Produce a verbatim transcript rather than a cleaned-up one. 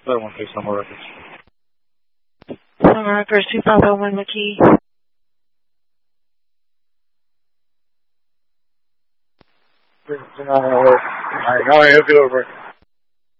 Other one case number records. Number records two five oh one McKee. It's not going to work. Alright, now I hook it over.